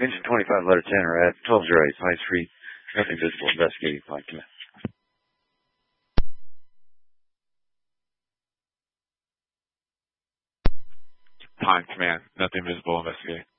Engine 25, letter 10, or at 1208, High Street, Nothing Visible Investigating Podcast. Pine Command, Nothing Visible Investigating.